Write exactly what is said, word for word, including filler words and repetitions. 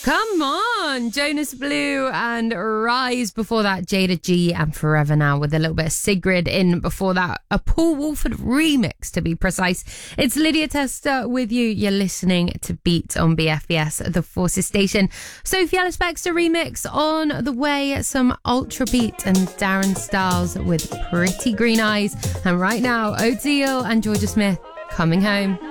Come on, Jonas Blue and Rise. Before that, Jada G and Forever Now with a little bit of Sigrid in. Before that, a Paul Woolford remix to be precise. It's Lydia Tester with you. You're listening to Beat on B F B S, the Forces station. Sophie Ellis Bextor remix on the way. Some Ultra Beat and Darren Styles with Pretty Green Eyes. And right now, Odeal and Georgia Smith, Coming Home.